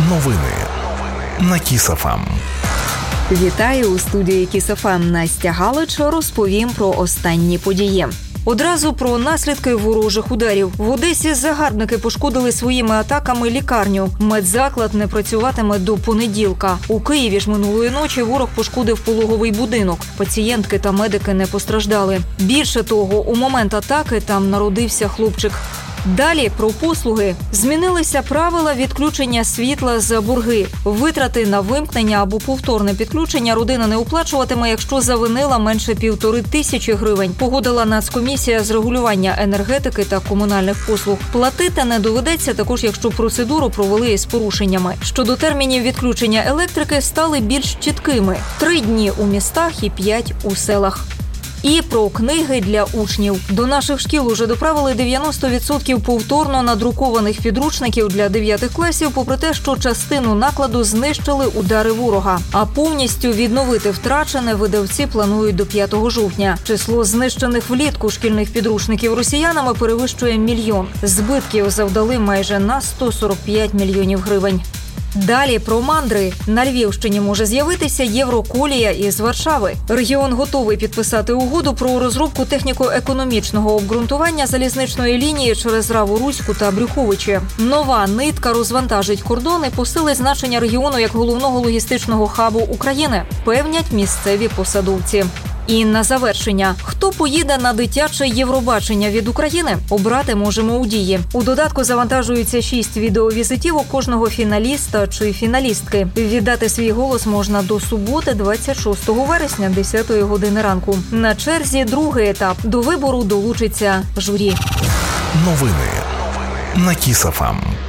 Новини на Kiss FM. Вітаю у студії Kiss FM. Настя Галич. Розповім про останні події. Одразу про наслідки ворожих ударів. В Одесі загарбники пошкодили своїми атаками лікарню. Медзаклад не працюватиме до понеділка. У Києві ж минулої ночі ворог пошкодив пологовий будинок. Пацієнтки та медики не постраждали. Більше того, у момент атаки там народився хлопчик. Далі про послуги. Змінилися правила відключення світла за борги. Витрати на вимкнення або повторне підключення родина не оплачуватиме, якщо завинила менше 1500 гривень. Погодила Нацкомісія з регулювання енергетики та комунальних послуг. Платити не доведеться також, якщо процедуру провели із порушеннями. Щодо термінів відключення електрики стали більш чіткими. 3 дні у містах і 5 у селах. І про книги для учнів. До наших шкіл уже доправили 90% повторно надрукованих підручників для 9 класів, попри те, що частину накладу знищили удари ворога. А повністю відновити втрачене видавці планують до 5 жовтня. Число знищених влітку шкільних підручників росіянами перевищує 1 мільйон. Збитків завдали майже на 145 мільйонів гривень. Далі про мандри. На Львівщині може з'явитися Євроколія із Варшави. Регіон готовий підписати угоду про розробку техніко-економічного обґрунтування залізничної лінії через Раву-Руську та Брюховичі. Нова нитка розвантажить кордон і посилить значення регіону як головного логістичного хабу України, певнять місцеві посадовці. І на завершення. Хто поїде на дитяче Євробачення від України? Обрати можемо у Дії. У додатку завантажуються 6 відеовізитів у кожного фіналіста чи фіналістки. Віддати свій голос можна до суботи, 26 вересня, 10 години ранку. На черзі другий етап. До вибору долучиться журі. Новини на Kiss FM.